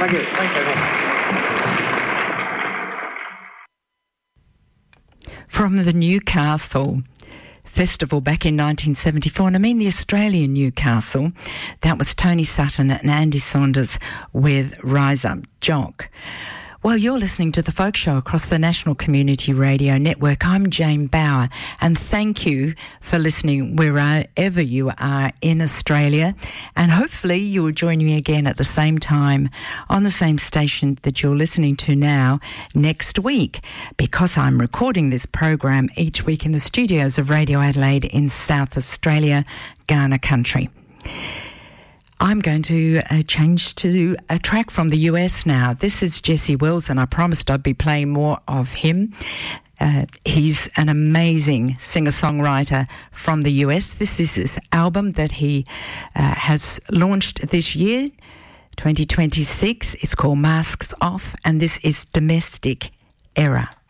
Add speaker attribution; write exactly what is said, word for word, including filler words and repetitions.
Speaker 1: Thank you. Thanks very much.
Speaker 2: From the Newcastle Festival back in nineteen seventy-four, and I mean the Australian Newcastle, that was Tony Sutton and Andy Saunders with Rise Up Jock. Well, you're listening to The Folk Show across the National Community Radio Network. I'm Jane Bauer, and thank you for listening wherever you are in Australia. And hopefully you will join me again at the same time on the same station that you're listening to now next week, because I'm recording this program each week in the studios of Radio Adelaide in South Australia, Kaurna Country. I'm going to uh, change to a track from the U S now. This is Jesse Wells, and I promised I'd be playing more of him. Uh, he's an amazing singer-songwriter from the U S. This is his album that he uh, has launched this year, twenty twenty-six. It's called Masks Off, and this is Domestic Era.